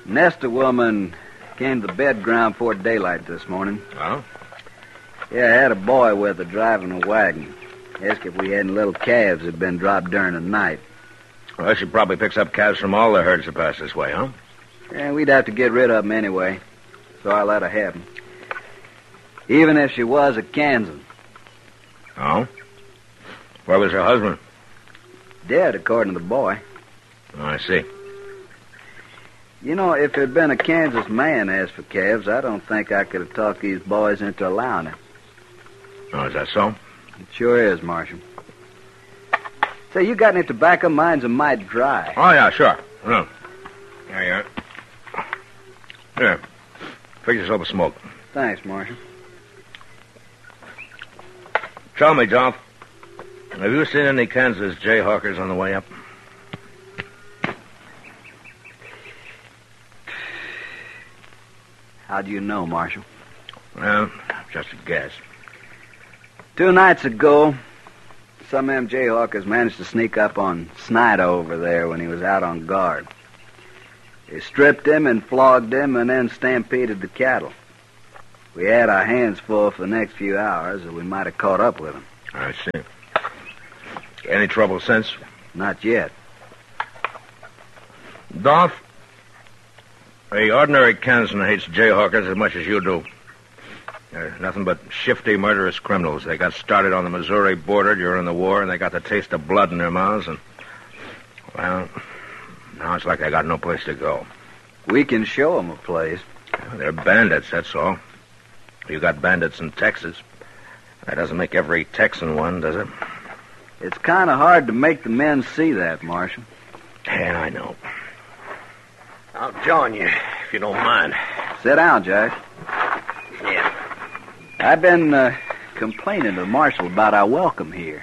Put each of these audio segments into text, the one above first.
Nesta woman came to the bed ground before daylight this morning. Oh? Yeah, I had a boy with her driving a wagon. Asked if we had any little calves that had been dropped during the night. Well, she probably picks up calves from all the herds that pass this way, huh? Yeah, we'd have to get rid of them anyway, so I let her have them. Even if she was a Kansan. Oh? Where was her husband? Dead, according to the boy. Oh, I see. You know, if there'd been a Kansas man asked for calves, I don't think I could have talked these boys into allowing it. Oh, is that so? It sure is, Marshal. Say, you got any tobacco? Mine's a mite dry. Oh, yeah, sure. Oh. There you are. Here. Fix yourself a smoke. Thanks, Marshal. Tell me, Dolph, have you seen any Kansas jayhawkers on the way up? How do you know, Marshal? Well, just a guess. 2 nights ago, some of them jayhawkers managed to sneak up on Snyder over there when he was out on guard. They stripped him and flogged him and then stampeded the cattle. We had our hands full for the next few hours, or we might have caught up with him. I see. Any trouble since? Not yet. Dolph, the ordinary Kansan hates jayhawkers as much as you do. They're nothing but shifty, murderous criminals. They got started on the Missouri border during the war, and they got the taste of blood in their mouths, and, well, now it's like they got no place to go. We can show them a place. Well, they're bandits, that's all. You got bandits in Texas. That doesn't make every Texan one, does it? It's kind of hard to make the men see that, Marshal. Yeah, I know. I'll join you, if you don't mind. Sit down, Jack. Yeah. I've been complaining to the Marshal about our welcome here.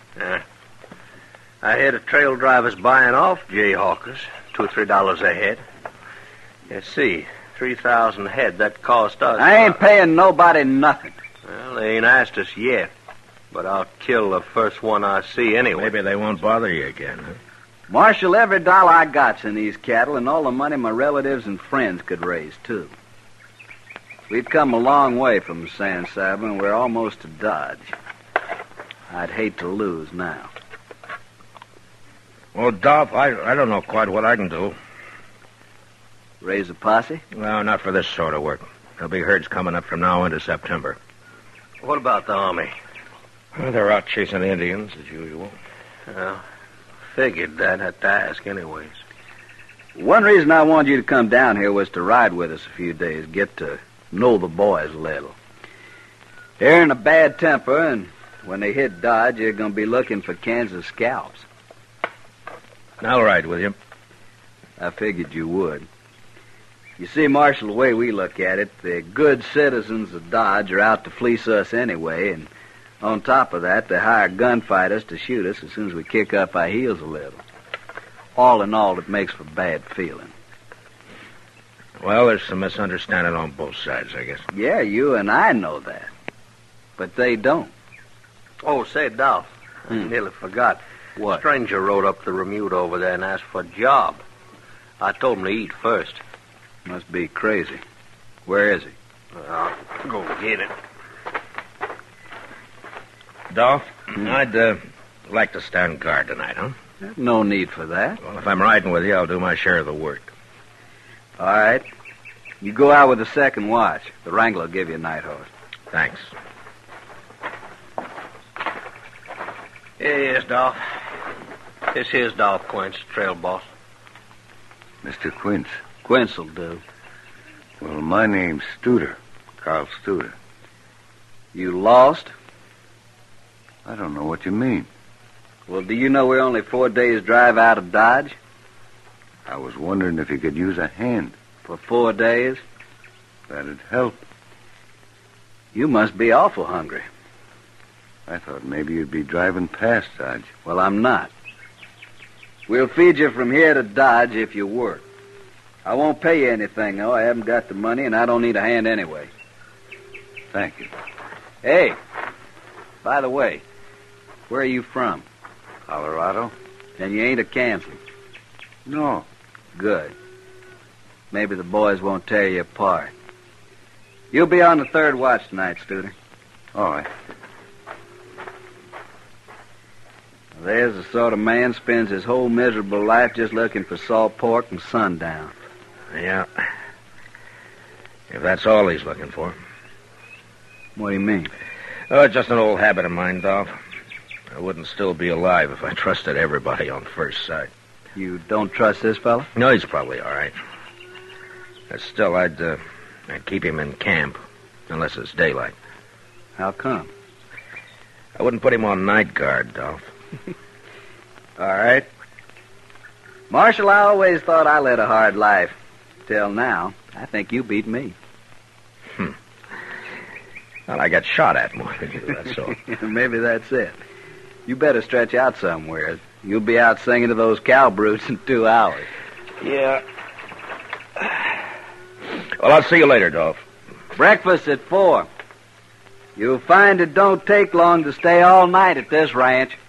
I hear the trail drivers buying off jayhawkers, $2 or $3 a head. Let's see, 3,000 head, that cost us. I ain't paying nobody nothing. Well, they ain't asked us yet, but I'll kill the first one I see anyway. Maybe they won't bother you again, huh? Marshal, every dollar I got's in these cattle and all the money my relatives and friends could raise, too. We've come a long way from San Saba, and we're almost to Dodge. I'd hate to lose now. Well, Dolph, I don't know quite what I can do. Raise a posse? No, not for this sort of work. There'll be herds coming up from now into September. What about the Army? Well, they're out chasing the Indians, as usual. Well, figured that had to ask anyways. One reason I wanted you to come down here was to ride with us a few days, get to know the boys a little. They're in a bad temper, and when they hit Dodge, they're going to be looking for Kansas scalps. I'll ride with you. I figured you would. You see, Marshal, the way we look at it, the good citizens of Dodge are out to fleece us anyway, and on top of that, they hire gunfighters to shoot us as soon as we kick up our heels a little. All in all, it makes for bad feeling. Well, there's some misunderstanding on both sides, I guess. Yeah, you and I know that. But they don't. Oh, say, Dolph, I nearly forgot. What? A stranger rode up the Remuda over there and asked for a job. I told him to eat first. Must be crazy. Where is he? I'll go get him. Dolph, I'd like to stand guard tonight, huh? No need for that. Well, if I'm riding with you, I'll do my share of the work. All right. You go out with the second watch. The Wrangler will give you a night horse. Thanks. Yes, Dolph. This here's Dolph Quince, trail boss. Mr. Quince. Quince will do. Well, my name's Studer. Carl Studer. You lost? I don't know what you mean. Well, do you know we're only 4 days' drive out of Dodge? I was wondering if you could use a hand. For 4 days? That'd help. You must be awful hungry. I thought maybe you'd be driving past Dodge. Well, I'm not. We'll feed you from here to Dodge if you work. I won't pay you anything, though. I haven't got the money, and I don't need a hand anyway. Thank you. Hey, by the way, where are you from? Colorado? And you ain't a Kansan. No. Good. maybe the boys won't tear you apart. You'll be on the third watch tonight, Studer. All right. There's the sort of man spends his whole miserable life just looking for salt pork and sundown. Yeah. If that's all he's looking for. What do you mean? Oh, it's just an old habit of mine, Dolph. I wouldn't still be alive if I trusted everybody on first sight. You don't trust this fella? No, he's probably all right. But still, I'd keep him in camp, unless it's daylight. How come? I wouldn't put him on night guard, Dolph. All right. Marshal, I always thought I led a hard life. Till now, I think you beat me. Well, I got shot at more than you, that's all. Maybe that's it. You better stretch out somewhere. You'll be out singing to those cow brutes in 2 hours. Yeah. Well, I'll see you later, Dolph. Breakfast at 4. You'll find it don't take long to stay all night at this ranch.